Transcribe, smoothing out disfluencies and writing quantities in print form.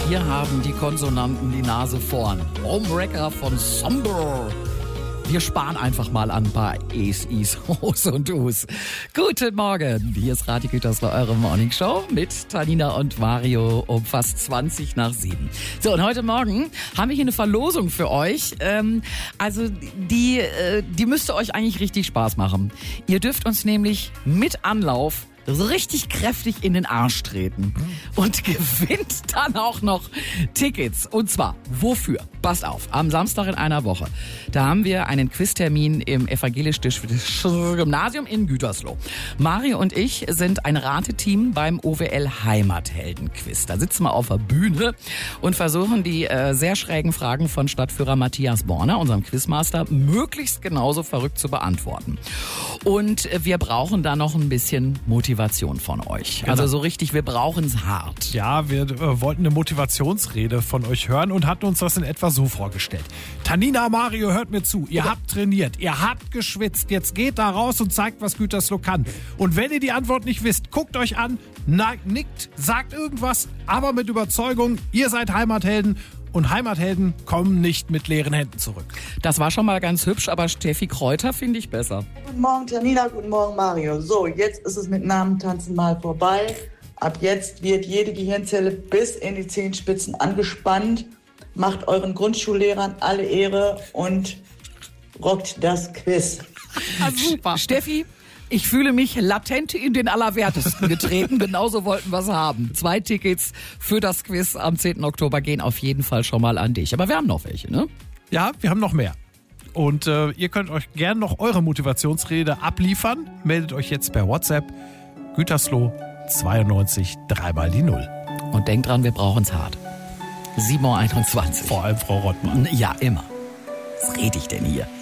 Hier haben die Konsonanten die Nase vorn. Homewrecker von Somber. Wir sparen einfach mal an ein paar E's, I's, O's und U's. Guten Morgen, hier ist Radio Gütersloh, eure Morningshow mit Tanina und Mario um fast 20 nach 7. So, und heute Morgen haben wir hier eine Verlosung für euch. Die müsste euch eigentlich richtig Spaß machen. Ihr dürft uns nämlich mit Anlauf so richtig kräftig in den Arsch treten und gewinnt dann auch noch Tickets. Und zwar, wofür? Passt auf, am Samstag in einer Woche, da haben wir einen Quiztermin im Evangelisch-Distriktischen Gymnasium in Gütersloh. Mario und ich sind ein Rateteam beim OWL Heimathelden-Quiz. Da sitzen wir auf der Bühne und versuchen die sehr schrägen Fragen von Stadtführer Matthias Borner, unserem Quizmaster, möglichst genauso verrückt zu beantworten. Und wir brauchen da noch ein bisschen Motivation von euch. Genau. Also so richtig, wir brauchen es hart. Ja, wir wollten eine Motivationsrede von euch hören und hatten uns das in etwa so vorgestellt. Tanina, Mario, hört mir zu. Ihr habt trainiert, ihr habt geschwitzt. Jetzt geht da raus und zeigt, was Gütersloh kann. Und wenn ihr die Antwort nicht wisst, guckt euch an, nickt, sagt irgendwas, aber mit Überzeugung, ihr seid Heimathelden. Und Heimathelden kommen nicht mit leeren Händen zurück. Das war schon mal ganz hübsch, aber Steffi Kräuter finde ich besser. Guten Morgen, Tanina, guten Morgen, Mario. So, jetzt ist es mit Namentanzen mal vorbei. Ab jetzt wird jede Gehirnzelle bis in die Zehenspitzen angespannt. Macht euren Grundschullehrern alle Ehre und rockt das Quiz. Super. Steffi, ich fühle mich latent in den Allerwertesten getreten. Genauso wollten wir es haben. 2 Tickets für das Quiz am 10. Oktober gehen auf jeden Fall schon mal an dich. Aber wir haben noch welche, ne? Ja, wir haben noch mehr. Und ihr könnt euch gern noch eure Motivationsrede abliefern. Meldet euch jetzt per WhatsApp Gütersloh 92 3 mal die 0. Und denkt dran, wir brauchen es hart. 7:21 Uhr. Vor allem Frau Rottmann. Ja, immer. Was rede ich denn hier?